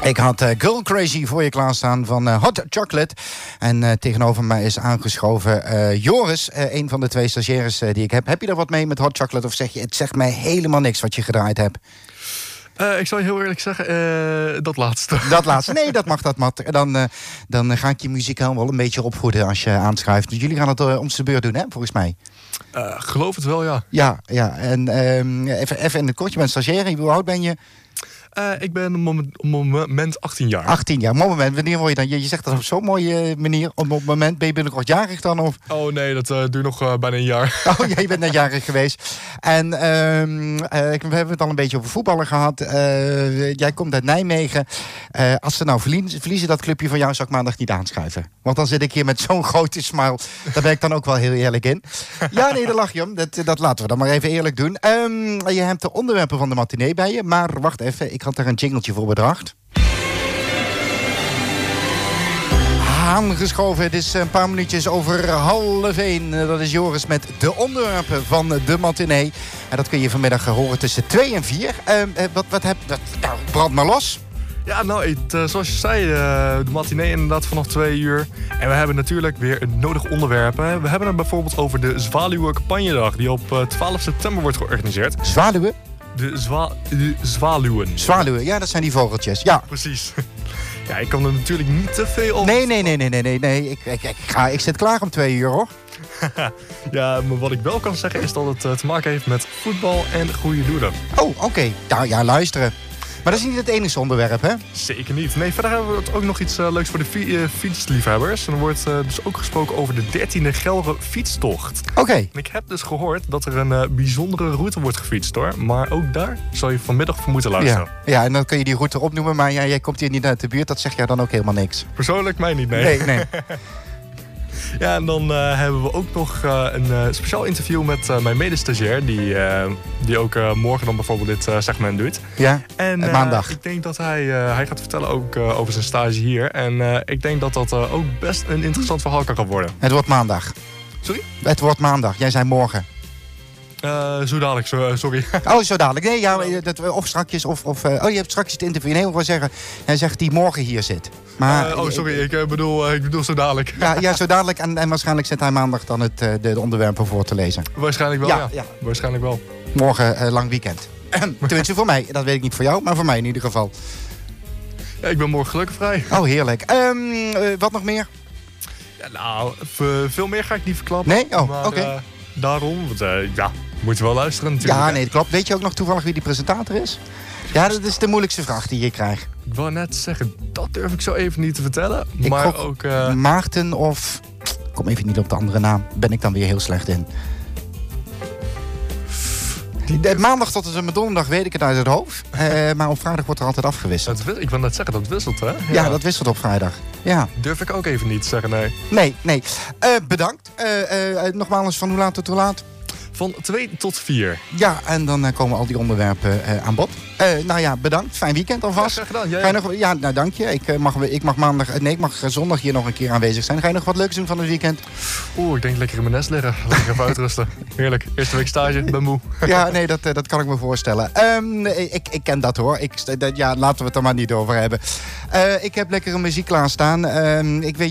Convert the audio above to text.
Ik had Girl Crazy voor je klaarstaan van Hot Chocolate. En tegenover mij is aangeschoven Joris, een van de 2 stagiaires die ik heb. Heb je er wat mee met Hot Chocolate of zeg je, het zegt mij helemaal niks wat je gedraaid hebt? Ik zal je heel eerlijk zeggen, dat laatste. Dat laatste, nee, dat mag, dat mag. Dan ga ik je muzikaal wel een beetje opvoeden als je aanschuift. Jullie gaan het om de beurt doen, hè, volgens mij. Geloof het wel, ja. Ja. En even in het kort, je bent stagiair. Hoe oud ben je? Ik ben op het moment 18 jaar. 18 jaar, moment. Wanneer word je dan? Je zegt dat op zo'n mooie manier. Op het moment, ben je binnenkort jarig dan? Of? Oh nee, dat duurt nog bijna een jaar. Oh, jij bent net jarig geweest. En we hebben het al een beetje over voetballen gehad. Jij komt uit Nijmegen. Als ze nou verliezen dat clubje van jou, zou ik maandag niet aanschuiven. Want dan zit ik hier met zo'n grote smile. Daar ben ik dan ook wel heel eerlijk in. Ja, nee, daar lach je om. Dat laten we dan maar even eerlijk doen. Je hebt de onderwerpen van de matinee bij je. Maar wacht even, ik had daar een jingletje voor bedacht. Aangeschoven, het is een paar minuutjes over 1:30. Dat is Joris met de onderwerpen van de matinee. En dat kun je vanmiddag horen tussen 2 en 4. Nou, brand maar los. Ja, nou, zoals je zei, de matinee inderdaad vanaf 2 uur. En we hebben natuurlijk weer een nodig onderwerp. Hè. We hebben het bijvoorbeeld over de Zwaluwen campagnedag, die op 12 september wordt georganiseerd. Zwaluwen? De zwaluwen. Zwaluwen, ja, dat zijn die vogeltjes, ja. Precies. Ja, ik kan er natuurlijk niet te veel over. Nee. Ik zit klaar om 2 uur, hoor. Ja, maar wat ik wel kan zeggen is dat het te maken heeft met voetbal en goede doelen. Oh, oké. Nou ja, luisteren. Maar dat is niet het enige onderwerp, hè? Zeker niet. Nee, verder hebben we ook nog iets leuks voor de fietsliefhebbers. En er wordt dus ook gesproken over de 13e Gelre fietstocht. Oké. En ik heb dus gehoord dat er een bijzondere route wordt gefietst, hoor. Maar ook daar zal je vanmiddag voor moeten luisteren. Ja, en dan kun je die route opnoemen, maar jij komt hier niet uit de buurt. Dat zegt jij dan ook helemaal niks. Persoonlijk mij niet, nee. Nee. Ja, en dan hebben we ook nog een speciaal interview met mijn medestagiair. Die ook morgen dan bijvoorbeeld dit segment doet. Ja, en maandag. Ik denk dat hij gaat vertellen ook over zijn stage hier. En ik denk dat dat ook best een interessant verhaal kan gaan worden. Het wordt maandag. Sorry? Het wordt maandag. Jij zei morgen. Zo dadelijk, sorry. Oh, zo dadelijk. Nee, ja, of strakjes, je hebt straks het interview. Nee, ik wil zeggen, hij zegt die morgen hier zit. Maar, sorry, ik bedoel zo dadelijk. Ja, zo dadelijk. En waarschijnlijk zit hij maandag dan de onderwerpen voor te lezen. Waarschijnlijk wel, ja. Waarschijnlijk wel. Morgen lang weekend. Tenminste voor mij. Dat weet ik niet voor jou, maar voor mij in ieder geval. Ja, ik ben morgen gelukkig vrij. Oh, heerlijk. Wat nog meer? Ja, nou, veel meer ga ik niet verklappen. Nee? Oh, oké. Daarom, moet je wel luisteren natuurlijk. Ja, nee, dat klopt. Weet je ook nog toevallig wie die presentator is? Ja, dat is de moeilijkste vraag die je krijgt. Ik wou net zeggen, dat durf ik zo even niet te vertellen. Maar ook Maarten of... Ik kom even niet op de andere naam. Ben ik dan weer heel slecht in. Maandag tot en met donderdag weet ik het uit het hoofd. Maar op vrijdag wordt er altijd afgewisseld. Ik wil net zeggen, dat wisselt, hè? Ja, dat wisselt op vrijdag. Ja. Durf ik ook even niet te zeggen, nee. Nee. Bedankt. Nogmaals, van hoe laat tot hoe laat? Van 2 tot 4. Ja, en dan komen al die onderwerpen aan bod. Nou ja, bedankt. Fijn weekend alvast. Ja, graag gedaan. Ja, nou dank je. Ik mag zondag hier nog een keer aanwezig zijn. Ga je nog wat leuks doen van het weekend? Ik denk lekker in mijn nest liggen. Lekker even uitrusten. Heerlijk. Eerste week stage, ben moe. Ja, nee, dat kan ik me voorstellen. Ik ken dat, hoor. Laten we het er maar niet over hebben. Ik heb lekkere muziek klaarstaan. Ik weet